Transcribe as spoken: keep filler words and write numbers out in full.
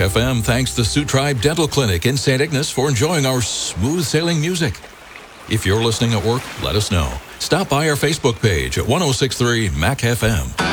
F M thanks the Sioux Tribe Dental Clinic in Saint Ignace for enjoying our smooth sailing music. If you're listening at work, let us know. Stop by our Facebook page at one oh six point three M A C F M.